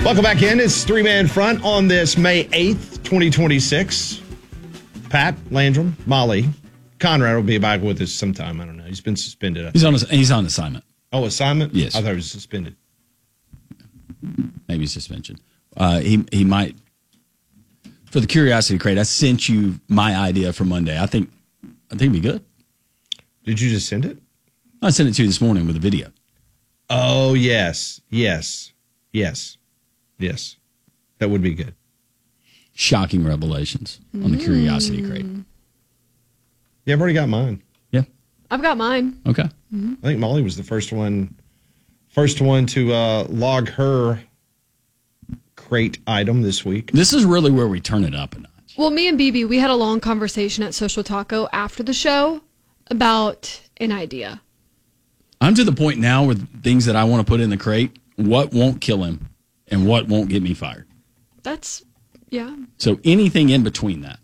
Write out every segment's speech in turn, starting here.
Welcome back in. It's Three-Man Front on this May 8th, 2026. Pat, Landrum, Molly. Conrad will be back with us sometime. I don't know. He's been suspended. He's on assignment. Oh, assignment? Yes. I thought he was suspended. Maybe suspension. He might. For the Curiosity Crate, I sent you my idea for Monday. I think it'd be good. Did you just send it? I sent it to you this morning with a video. Oh, yes. That would be good. Shocking revelations on the Curiosity Crate. Yeah, I've already got mine. Yeah. I've got mine. Okay. I think Molly was the first one to log her crate item this week. This is really where we turn it up a notch. Well, me and BB, we had a long conversation at Social Taco after the show about an idea. I'm to the point now with things that I want to put in the crate, what won't kill him and what won't get me fired. That's, yeah. So anything in between that.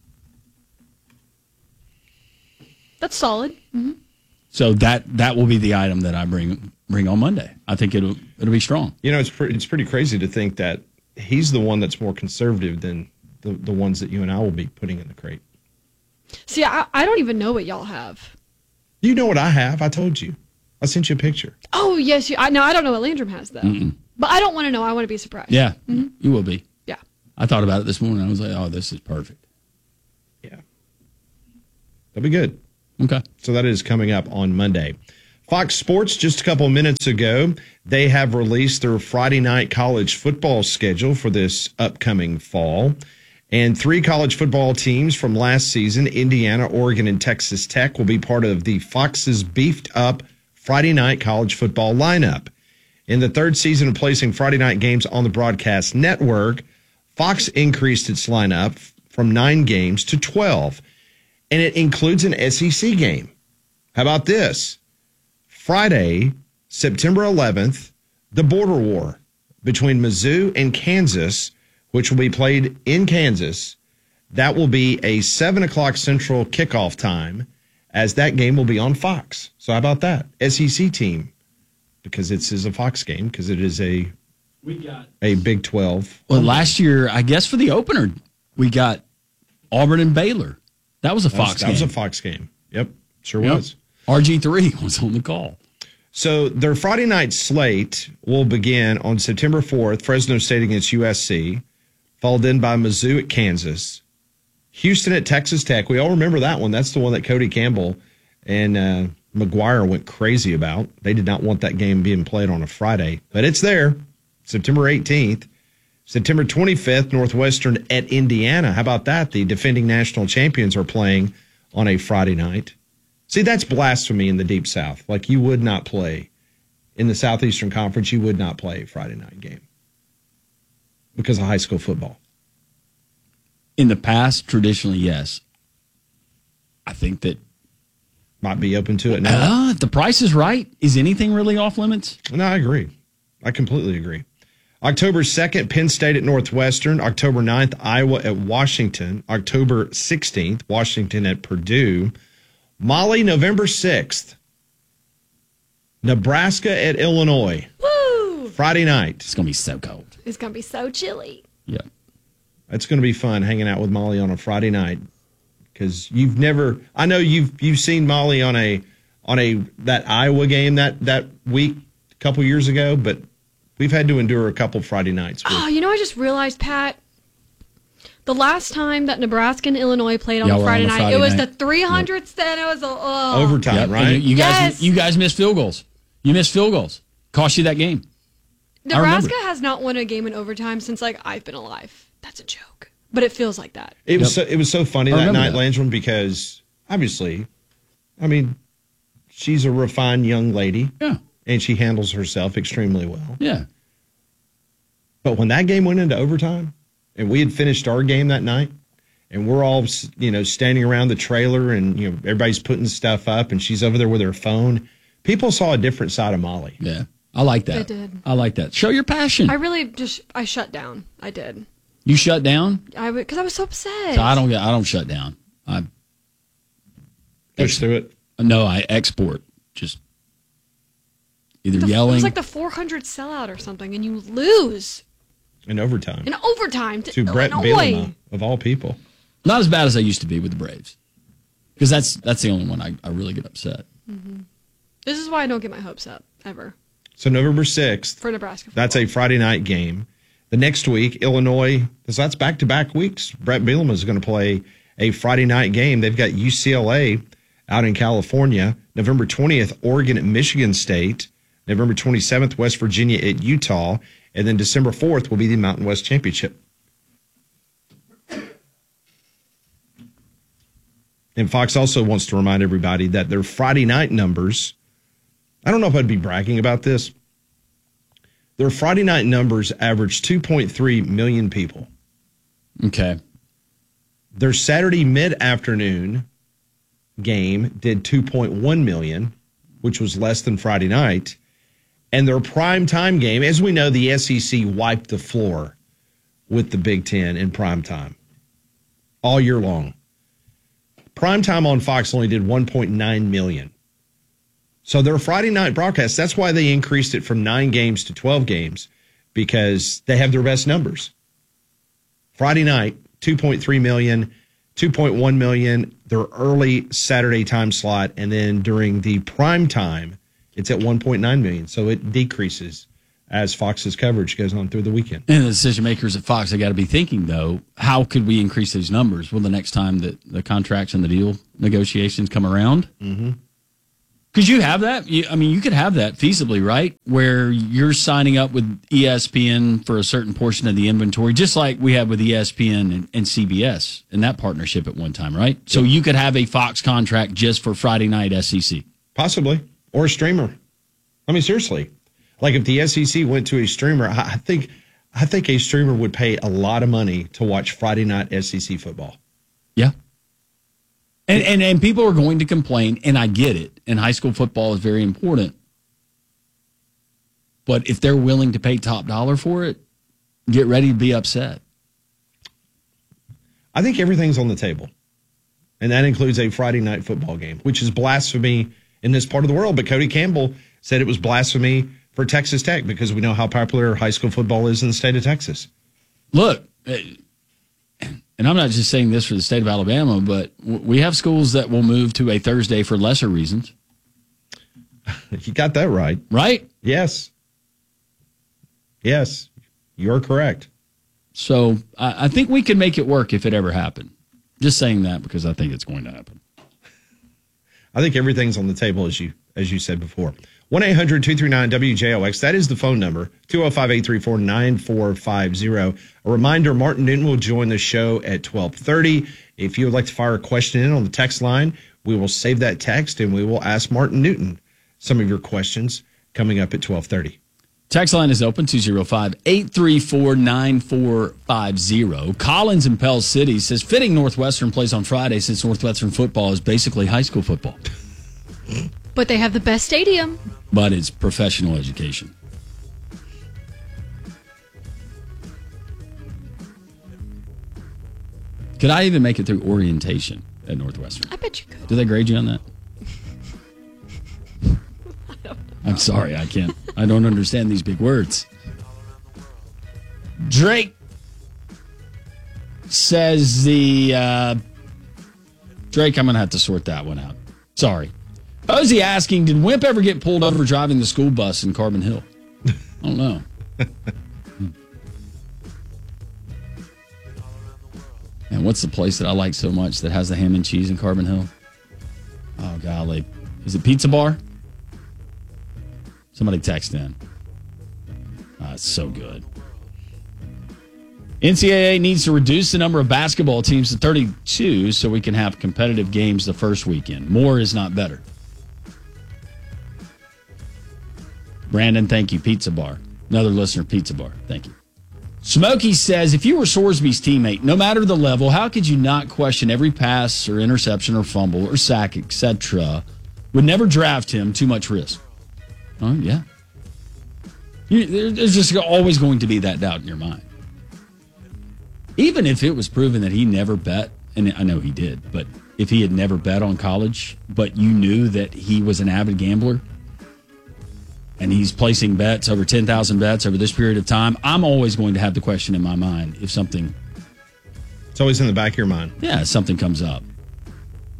That's solid. Mm-hmm. So that will be the item that I bring on Monday. I think it'll be strong. You know, it's pretty crazy to think that he's the one that's more conservative than the ones that you and I will be putting in the crate. See, I don't even know what y'all have. You know what I have. I told you. I sent you a picture. Oh, yes. I don't know what Landrum has, though. Mm-mm. But I don't want to know. I want to be surprised. Yeah, You will be. Yeah. I thought about it this morning. I was like, oh, this is perfect. Yeah. That'll be good. Okay. So that is coming up on Monday. Fox Sports, just a couple of minutes ago, they have released their Friday night college football schedule for this upcoming fall. And 3 college football teams from last season, Indiana, Oregon, and Texas Tech, will be part of the Fox's beefed up Friday night college football lineup. In the third season of placing Friday night games on the broadcast network, Fox increased its lineup from 9 games to 12. And it includes an SEC game. How about this? Friday, September 11th, the border war between Mizzou and Kansas, which will be played in Kansas. That will be a 7 o'clock Central kickoff time, as that game will be on Fox. So how about that? SEC team, because this is a Fox game, because it is a Big 12. Well, last year, I guess for the opener, we got Auburn and Baylor. That was a Fox game. That was a Fox game. Yep, sure was. RG3 was on the call. So their Friday night slate will begin on September 4th, Fresno State against USC, followed in by Mizzou at Kansas, Houston at Texas Tech. We all remember that one. That's the one that Cody Campbell and McGuire went crazy about. They did not want that game being played on a Friday, but it's there, September 18th. September 25th, Northwestern at Indiana. How about that? The defending national champions are playing on a Friday night. See, that's blasphemy in the Deep South. Like, you would not play in the Southeastern Conference, you would not play a Friday night game because of high school football. In the past, traditionally, yes. I think that might be open to it now. If the price is right, is anything really off limits? No, I agree. I completely agree. October 2nd, Penn State at Northwestern. October 9th, Iowa at Washington. October 16th, Washington at Purdue. Molly, November 6th, Nebraska at Illinois. Woo! Friday night. It's going to be so cold. It's going to be so chilly. Yeah. It's going to be fun hanging out with Molly on a Friday night, because I know you've seen Molly on that Iowa game that week a couple years ago, but we've had to endure a couple Friday nights. I just realized, Pat, the last time that Nebraska and Illinois played on a Friday night, it was the 300th, and it was overtime, right? You guys missed field goals. You missed field goals. Cost you that game. Nebraska has not won a game in overtime since I've been alive. That's a joke, but it feels like that. It was so funny that night, Landrum, because obviously, I mean, she's a refined young lady, and she handles herself extremely well. Yeah. But when that game went into overtime, and we had finished our game that night, and we're all standing around the trailer, and everybody's putting stuff up, and she's over there with her phone. People saw a different side of Molly. Yeah, I like that. They did. I like that. Show your passion. I shut down. I did. You shut down? Because I was so upset. So I don't shut down. I push through it. No, I export. Just either yelling. It was like the 400 sellout or something, and you lose. In overtime. To Brett Bielema, of all people. Not as bad as I used to be with the Braves. Because that's the only one I really get upset. Mm-hmm. This is why I don't get my hopes up, ever. So November 6th. For Nebraska football. That's a Friday night game. The next week, Illinois, because that's back-to-back weeks, Brett Bielema is going to play a Friday night game. They've got UCLA out in California. November 20th, Oregon at Michigan State. November 27th, West Virginia at Utah. And then December 4th will be the Mountain West Championship. And Fox also wants to remind everybody that their Friday night numbers, I don't know if I'd be bragging about this, their Friday night numbers average 2.3 million people. Okay. Their Saturday mid-afternoon game did 2.1 million, which was less than Friday night. And their prime time game, as we know, the SEC wiped the floor with the Big Ten in prime time all year long. Prime time on Fox only did 1.9 million. So their Friday night broadcast, that's why they increased it from 9 games to 12 games, because they have their best numbers. Friday night, 2.3 million, 2.1 million, their early Saturday time slot, and then during the prime time, it's at 1.9 million. So it decreases as Fox's coverage goes on through the weekend. And the decision makers at Fox, they got to be thinking, though, how could we increase these numbers? Well, the next time that the contracts and the deal negotiations come around? Mm-hmm. Because you have that. You could have that feasibly, right? Where you're signing up with ESPN for a certain portion of the inventory, just like we had with ESPN and CBS in that partnership at one time, right? So you could have a Fox contract just for Friday night SEC. Possibly. Or a streamer. I mean, seriously. Like if the SEC went to a streamer, I think a streamer would pay a lot of money to watch Friday night SEC football. Yeah. And people are going to complain, and I get it. And high school football is very important. But if they're willing to pay top dollar for it, get ready to be upset. I think everything's on the table. And that includes a Friday night football game, which is blasphemy in this part of the world. But Cody Campbell said it was blasphemy for Texas Tech because we know how popular high school football is in the state of Texas. Look, and I'm not just saying this for the state of Alabama, but we have schools that will move to a Thursday for lesser reasons. You got that right. Right? Yes. Yes, you're correct. So I think we can make it work if it ever happened. Just saying that because I think it's going to happen. I think everything's on the table, as you said before. 1-800-239-WJOX. That is the phone number, 205-834-9450. A reminder, Martin Newton will join the show at 12:30. If you would like to fire a question in on the text line, we will save that text and we will ask Martin Newton some of your questions coming up at 12:30. Text line is open, 205-834-9450. Collins in Pell City says, fitting Northwestern plays on Friday since Northwestern football is basically high school football. But they have the best stadium. But it's professional education. Could I even make it through orientation at Northwestern? I bet you could. Do they grade you on that? I'm sorry, I can't. I don't understand these big words. Drake says Drake, I'm going to have to sort that one out. Sorry. Posey asking, did Wimp ever get pulled over driving the school bus in Carbon Hill? I don't know. And what's the place that I like so much that has the ham and cheese in Carbon Hill? Oh, golly. Is it Pizza Bar? Somebody text in. It's so good. NCAA needs to reduce the number of basketball teams to 32 so we can have competitive games the first weekend. More is not better. Brandon, thank you. Pizza Bar. Another listener, Pizza Bar. Thank you. Smokey says, if you were Sorsby's teammate, no matter the level, how could you not question every pass or interception or fumble or sack, etc.? Would never draft him. Too much risk. Oh, yeah. There's just always going to be that doubt in your mind. Even if it was proven that he never bet, and I know he did, but if he had never bet on college, but you knew that he was an avid gambler, and he's placing bets, over 10,000 bets over this period of time, I'm always going to have the question in my mind if something... It's always in the back of your mind. Yeah, something comes up.